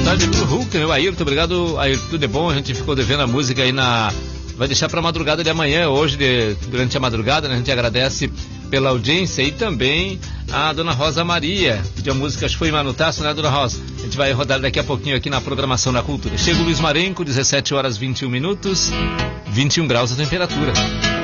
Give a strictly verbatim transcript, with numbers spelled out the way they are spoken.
tarde pro Hulk, né? O Ayrton, obrigado, Ayrton, tudo é bom, a gente ficou devendo a música aí na... Vai deixar pra madrugada de amanhã, hoje, de... durante a madrugada, né? A gente agradece pela audiência e também a Dona Rosa Maria, pediu a música, acho que foi Manutaço, né, Dona Rosa? A gente vai rodar daqui a pouquinho aqui na programação da Cultura. Chega o Luiz Marenco, dezessete horas e vinte e um minutos, vinte e um graus a temperatura.